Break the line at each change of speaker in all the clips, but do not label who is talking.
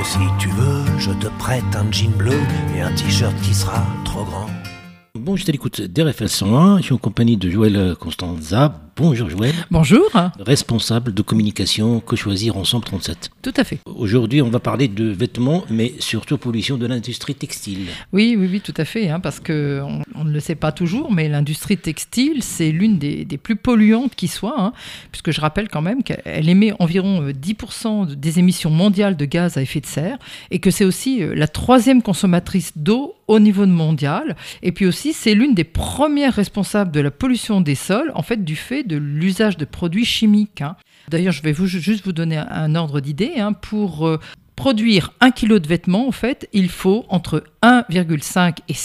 Si tu veux, je te prête un jean bleu et un t-shirt qui sera trop grand.
Bon, j'étais à l'écoute d'RFL 101, je suis en compagnie de Joël Constanza. Bonjour Joël.
Bonjour.
Responsable de communication Que Choisir Ensemble 37.
Tout à fait.
Aujourd'hui, on va parler de vêtements, mais surtout pollution de l'industrie textile.
Oui, tout à fait, parce qu'on ne le sait pas toujours, mais l'industrie textile, c'est l'une des plus polluantes qui soit, puisque je rappelle quand même qu'elle émet environ 10% des émissions mondiales de gaz à effet de serre, et que c'est aussi la troisième consommatrice d'eau au niveau mondial, et puis aussi c'est l'une des premières responsables de la pollution des sols, en fait du fait de l'usage de produits chimiques. D'ailleurs, je vais juste vous donner un ordre d'idée. Pour produire 1 kg de vêtements, en fait, il faut entre 1,5 et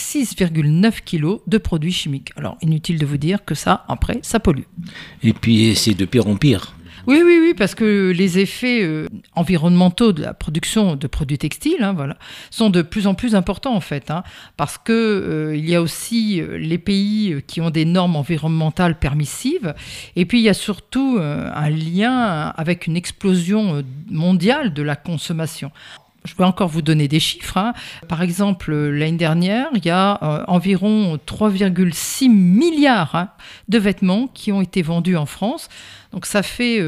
6,9 kg de produits chimiques. Alors, inutile de vous dire que ça, après, ça pollue.
Et puis, c'est de pire en pire.
Oui, parce que les effets environnementaux de la production de produits textiles sont de plus en plus importants en fait, parce que il y a aussi les pays qui ont des normes environnementales permissives, et puis il y a surtout un lien avec une explosion mondiale de la consommation. Je vais encore vous donner des chiffres. Par exemple, l'année dernière, il y a environ 3,6 milliards de vêtements qui ont été vendus en France. Donc ça fait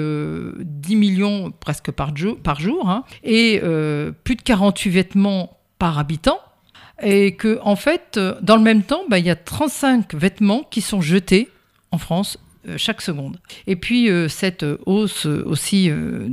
10 millions presque par jour, et plus de 48 vêtements par habitant. Et qu'en fait, dans le même temps, il y a 35 vêtements qui sont jetés en France chaque seconde. Et puis cette hausse aussi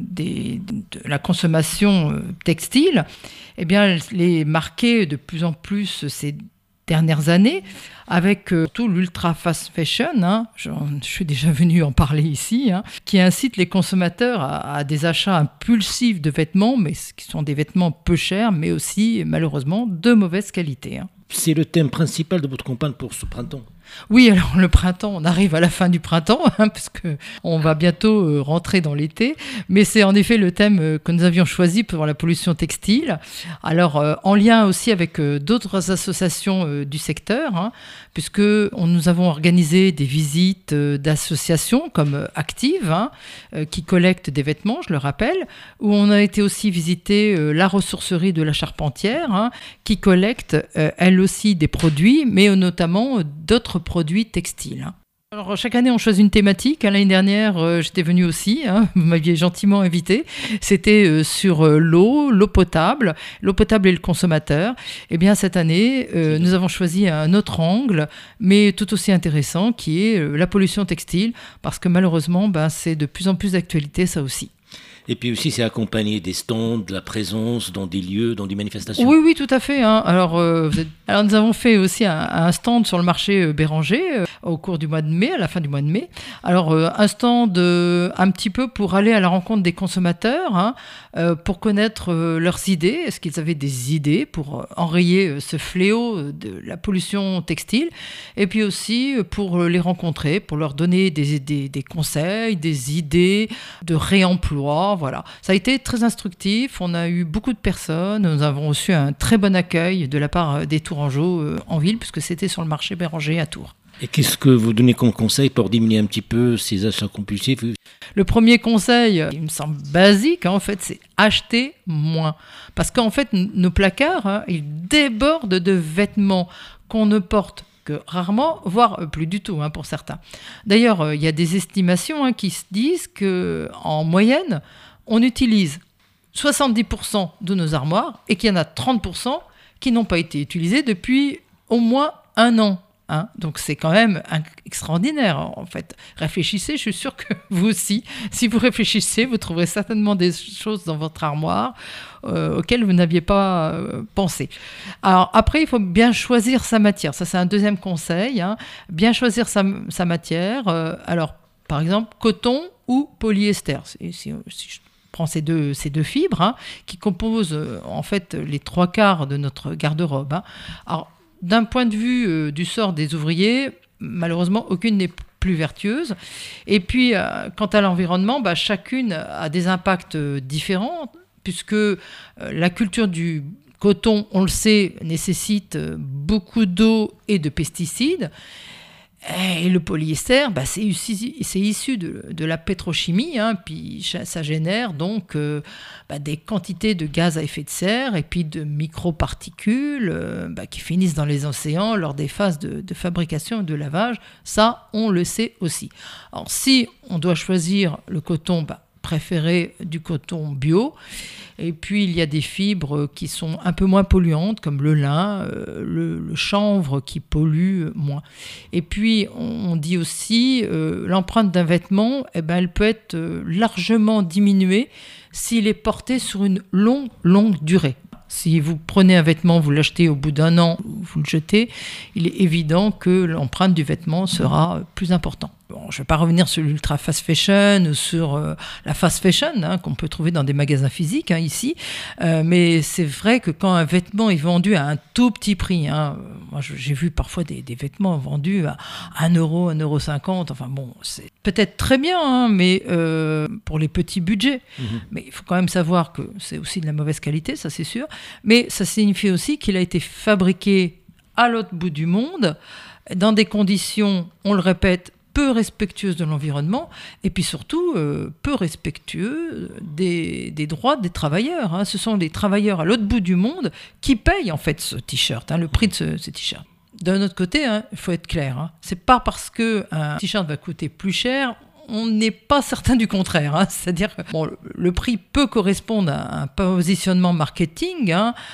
de la consommation textile, elle est marquée de plus en plus ces dernières années avec tout l'ultra fast fashion, je suis déjà venu en parler ici, qui incite les consommateurs à des achats impulsifs de vêtements, mais qui sont des vêtements peu chers, mais aussi malheureusement de mauvaise qualité.
C'est le thème principal de votre campagne pour ce printemps.
Oui, alors le printemps, on arrive à la fin du printemps, parce qu'on va bientôt rentrer dans l'été, mais c'est en effet le thème que nous avions choisi pour la pollution textile. Alors, en lien aussi avec d'autres associations du secteur, puisque nous avons organisé des visites d'associations comme Active, qui collectent des vêtements, je le rappelle, où on a été aussi visiter la ressourcerie de la Charpentière, qui collecte elle aussi des produits, mais notamment d'autres produits textiles. Alors, chaque année, on choisit une thématique. L'année dernière, j'étais venue aussi, vous m'aviez gentiment invité. C'était sur l'eau potable et le consommateur. Eh bien, cette année, nous avons choisi un autre angle, mais tout aussi intéressant, qui est la pollution textile, parce que malheureusement, c'est de plus en plus d'actualité, ça aussi.
Et puis aussi, c'est accompagné des stands, de la présence dans des lieux, dans des manifestations.
Oui, tout à fait. Alors, nous avons fait aussi un stand sur le marché Béranger au cours du mois de mai, à la fin du mois de mai. Alors, un stand un petit peu pour aller à la rencontre des consommateurs, pour connaître leurs idées. Est-ce qu'ils avaient des idées pour enrayer ce fléau de la pollution textile? Et puis aussi pour les rencontrer, pour leur donner des conseils, des idées de réemploi. Voilà, ça a été très instructif, on a eu beaucoup de personnes, nous avons reçu un très bon accueil de la part des Tourangeaux en ville, puisque c'était sur le marché Béranger à Tours.
Et qu'est-ce que vous donnez comme conseil pour diminuer un petit peu ces achats compulsifs?
Le premier conseil, il me semble basique, en fait, c'est acheter moins. Parce qu'en fait, nos placards, ils débordent de vêtements qu'on ne porte que rarement, voire plus du tout pour certains. D'ailleurs, il y a des estimations qui se disent qu'en moyenne, on utilise 70% de nos armoires et qu'il y en a 30% qui n'ont pas été utilisées depuis au moins 1 an. Donc c'est quand même extraordinaire en fait. Réfléchissez, je suis sûre que vous aussi, si vous réfléchissez, vous trouverez certainement des choses dans votre armoire auxquelles vous n'aviez pas pensé. Alors après, il faut bien choisir sa matière. Ça, c'est un deuxième conseil. Bien choisir sa matière. Alors, par exemple, coton ou polyester. Si je prends ces deux fibres qui composent en fait les 3/4 de notre garde-robe. Alors, d'un point de vue du sort des ouvriers, malheureusement, aucune n'est plus vertueuse. Et puis, quant à l'environnement, chacune a des impacts différents, puisque la culture du coton, on le sait, nécessite beaucoup d'eau et de pesticides. Et le polyester, c'est issu de la pétrochimie, puis ça génère donc des quantités de gaz à effet de serre et puis de microparticules qui finissent dans les océans lors des phases de fabrication et de lavage. Ça, on le sait aussi. Alors, si on doit choisir le coton, préféré du coton bio. Et puis, il y a des fibres qui sont un peu moins polluantes, comme le lin, le chanvre qui pollue moins. Et puis, on dit aussi, l'empreinte d'un vêtement, elle peut être largement diminuée s'il est porté sur une longue durée. Si vous prenez un vêtement, vous l'achetez au bout d'1 an, vous le jetez, il est évident que l'empreinte du vêtement sera plus importante. Bon, je ne vais pas revenir sur l'ultra fast fashion ou sur la fast fashion qu'on peut trouver dans des magasins physiques ici, mais c'est vrai que quand un vêtement est vendu à un tout petit prix, moi j'ai vu parfois des vêtements vendus à 1 euro, 1,50 €, enfin bon, c'est peut-être très bien, mais pour les petits budgets. Mais il faut quand même savoir que c'est aussi de la mauvaise qualité, ça c'est sûr, mais ça signifie aussi qu'il a été fabriqué à l'autre bout du monde, dans des conditions, on le répète, peu respectueuse de l'environnement et puis surtout peu respectueux des droits des travailleurs. Ce sont les travailleurs à l'autre bout du monde qui payent en fait ce t-shirt, le prix de ce t-shirt. D'un autre côté, il faut être clair, c'est pas parce qu'un t-shirt va coûter plus cher, on n'est pas certain du contraire. C'est-à-dire que le prix peut correspondre à un positionnement marketing,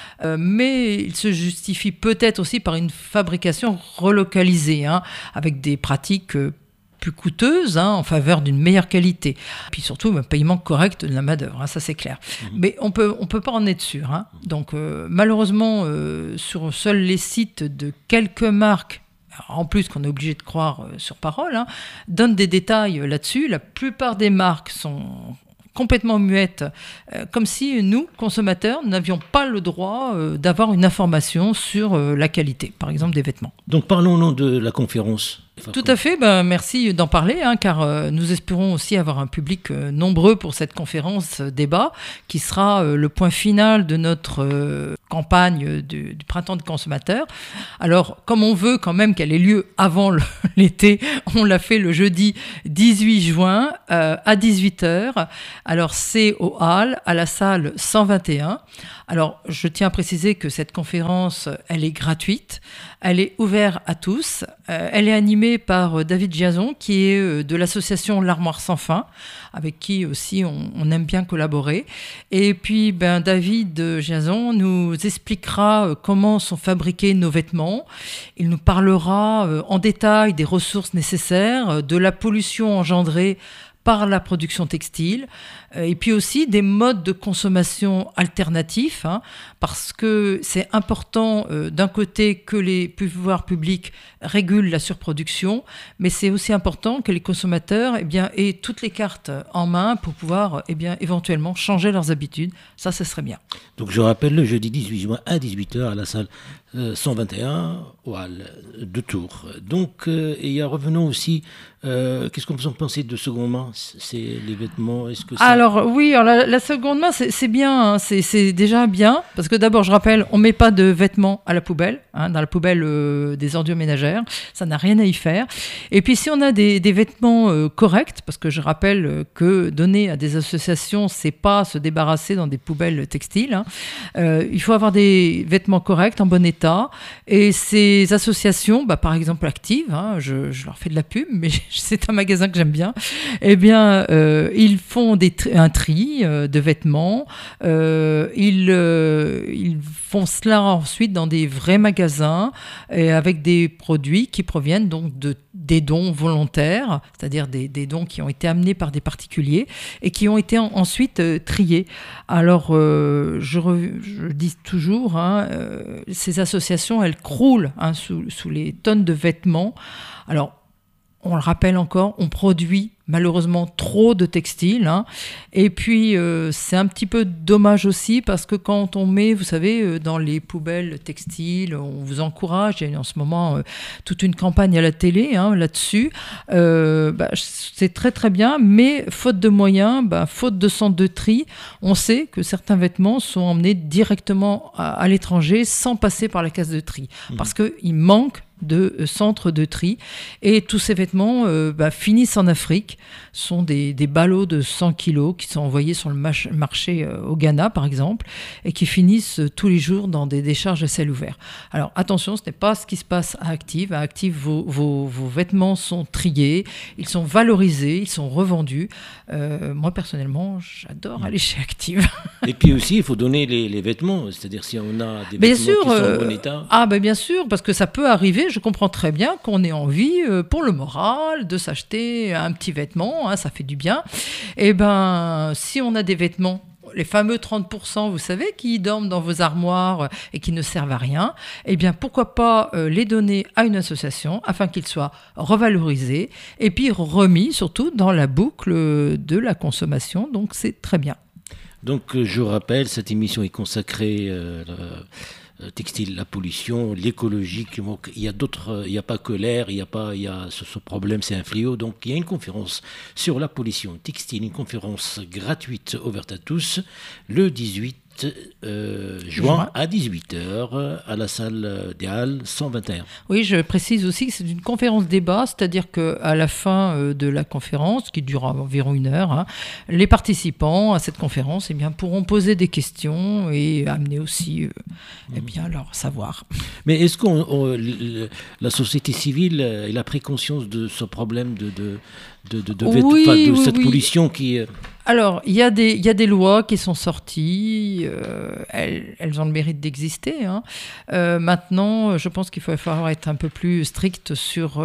mais il se justifie peut-être aussi par une fabrication relocalisée, avec des pratiques plus coûteuses en faveur d'une meilleure qualité. Puis surtout, un paiement correct de la main-d'œuvre, ça c'est clair. Mais on peut pas en être sûr. Donc malheureusement, sur seuls les sites de quelques marques, en plus qu'on est obligé de croire sur parole, donnent des détails là-dessus. La plupart des marques sont complètement muettes, comme si nous, consommateurs, n'avions pas le droit d'avoir une information sur la qualité, par exemple, des vêtements.
Donc parlons de la conférence.
Tout à fait, merci d'en parler, car nous espérons aussi avoir un public nombreux pour cette conférence débat, qui sera le point final de notre campagne du printemps de consommateurs. Alors, comme on veut quand même qu'elle ait lieu avant l'été, on l'a fait le jeudi 18 juin à 18h. Alors, c'est au Hall, à la salle 121. Alors, je tiens à préciser que cette conférence, elle est gratuite, elle est ouverte à tous, elle est animée par David Giazon, qui est de l'association L'Armoire Sans Fin, avec qui aussi on aime bien collaborer. Et puis, David Giazon nous expliquera comment sont fabriqués nos vêtements. Il nous parlera en détail des ressources nécessaires, de la pollution engendrée par la production textile, et puis aussi des modes de consommation alternatifs, parce que c'est important d'un côté que les pouvoirs publics régulent la surproduction, mais c'est aussi important que les consommateurs aient toutes les cartes en main pour pouvoir éventuellement changer leurs habitudes. Ça, ce serait bien.
Donc je rappelle, le jeudi 18 juin à 18h à la salle 121 au Hall de Tours. Donc, revenons aussi, qu'est-ce qu'on peut penser de seconde main? C'est les vêtements, est-ce que ça...
Alors oui, la seconde main, c'est bien, c'est déjà bien, parce que d'abord, je rappelle, on ne met pas de vêtements à la poubelle, dans la poubelle des ordures ménagères, ça n'a rien à y faire. Et puis si on a des vêtements corrects, parce que je rappelle que donner à des associations, c'est pas se débarrasser dans des poubelles textiles, il faut avoir des vêtements corrects, en bon état. Et ces associations, par exemple Active, je leur fais de la pub, mais c'est un magasin que j'aime bien, ils font un tri de vêtements, ils font cela ensuite dans des vrais magasins et avec des produits qui proviennent donc des dons volontaires, c'est-à-dire des dons qui ont été amenés par des particuliers et qui ont été ensuite triés. Alors, je dis toujours, ces associations, elles croulent sous les tonnes de vêtements. Alors, on le rappelle encore, on produit malheureusement trop de textiles. Et puis, c'est un petit peu dommage aussi parce que quand on met, vous savez, dans les poubelles textiles, on vous encourage, il y a en ce moment toute une campagne à la télé là-dessus. C'est très très bien, mais faute de moyens, faute de centre de tri, on sait que certains vêtements sont emmenés directement à l'étranger sans passer par la case de tri. Parce qu'il manque de centres de tri. Et tous ces vêtements finissent en Afrique. Ce sont des ballots de 100 kilos qui sont envoyés sur le marché au Ghana, par exemple, et qui finissent tous les jours dans des décharges à ciel ouvert. Alors attention, ce n'est pas ce qui se passe à Active. À Active, vos vêtements sont triés, ils sont valorisés, ils sont revendus. Moi, personnellement, j'adore aller chez Active.
Et puis aussi, il faut donner les vêtements, c'est-à-dire si on a des vêtements qui sont en bon état.
Bien sûr, parce que ça peut arriver, je comprends très bien qu'on ait envie, pour le moral, de s'acheter un petit vêtement, ça fait du bien. Et si on a des vêtements, les fameux 30%, vous savez, qui dorment dans vos armoires et qui ne servent à rien, pourquoi pas les donner à une association afin qu'ils soient revalorisés et puis remis surtout dans la boucle de la consommation. Donc c'est très bien.
Donc je rappelle, cette émission est consacrée textile, la pollution, l'écologie. Il y a d'autres, il n'y a pas que l'air, il y a ce problème, c'est un fléau. Donc il y a une conférence sur la pollution textile, une conférence gratuite ouverte à tous, le 18 juin à 18h à la salle des Halles 121.
Oui, je précise aussi que c'est une conférence débat, c'est-à-dire qu'à la fin de la conférence, qui durera environ 1 heure, les participants à cette conférence pourront poser des questions et amener aussi leur savoir.
Mais est-ce que la société civile elle a pris conscience de ce problème de cette pollution qui...
Alors, il y a des lois qui sont sorties, elles ont le mérite d'exister. Maintenant, je pense qu'il va falloir être un peu plus strict sur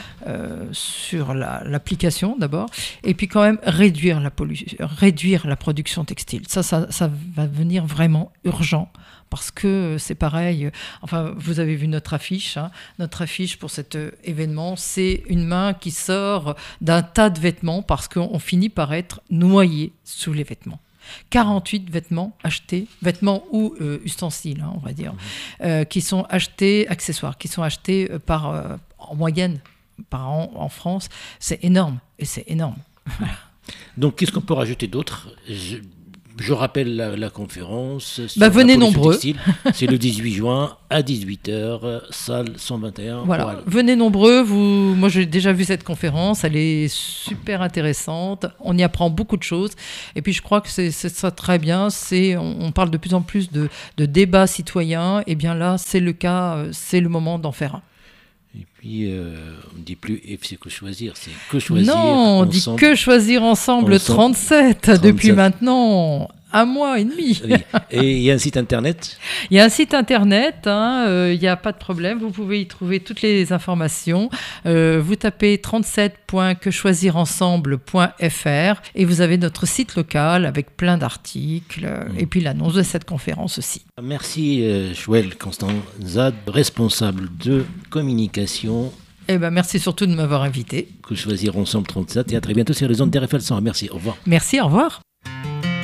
l'application d'abord, et puis quand même réduire la production textile. Ça va devenir vraiment urgent. Parce que c'est pareil, vous avez vu notre affiche. Notre affiche pour cet événement, c'est une main qui sort d'un tas de vêtements parce qu'on finit par être noyé sous les vêtements. 48 vêtements achetés, vêtements ou ustensiles, on va dire, qui sont achetés, accessoires, qui sont achetés en moyenne par an en France. C'est énorme, et c'est énorme.
Donc, qu'est-ce qu'on peut rajouter d'autre ? Je rappelle la conférence.
Venez nombreux.
Textile. C'est le 18 juin à 18h, salle 121.
Voilà, venez nombreux. Moi, j'ai déjà vu cette conférence. Elle est super intéressante. On y apprend beaucoup de choses. Et puis, je crois que c'est ça très bien. On parle de plus en plus de débats citoyens. Et bien là, c'est le cas. C'est le moment d'en faire un.
Et puis, on ne dit plus c'est que choisir, c'est que choisir
ensemble. Non, on dit que choisir ensemble 37 depuis maintenant 1 mois et demi.
Oui. Et il y a un site internet ?
Il y a un site internet, il n'y a pas de problème, vous pouvez y trouver toutes les informations. Vous tapez 37.quechoisirensemble.fr et vous avez notre site local avec plein d'articles et puis l'annonce de cette conférence aussi.
Merci Joëlle Constanza, responsable de communication.
Merci surtout de m'avoir invité.
Que choisir ensemble 37 et à très bientôt sur les ondes d'RFL 100. Merci, au revoir.
Merci, au revoir.